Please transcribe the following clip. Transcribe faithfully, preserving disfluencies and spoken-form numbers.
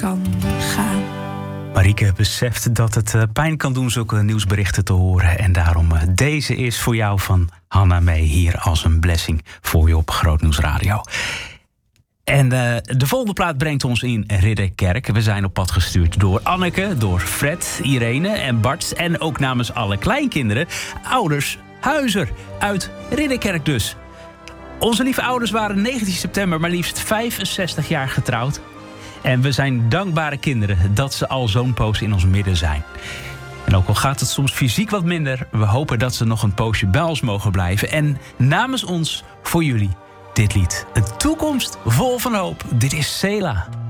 kan gaan. Marieke beseft dat het pijn kan doen zulke nieuwsberichten te horen. En daarom deze is voor jou van Hanna Mee hier als een blessing voor je op Grootnieuws Radio. En uh, de volgende plaat brengt ons in Ridderkerk. We zijn op pad gestuurd door Anneke, door Fred, Irene en Bart. En ook namens alle kleinkinderen, ouders Huizer uit Ridderkerk dus. Onze lieve ouders waren negentien september maar liefst vijfenzestig jaar getrouwd. En we zijn dankbare kinderen dat ze al zo'n poos in ons midden zijn. En ook al gaat het soms fysiek wat minder, we hopen dat ze nog een poosje bij ons mogen blijven. En namens ons voor jullie dit lied. Een toekomst vol van hoop. Dit is Sela.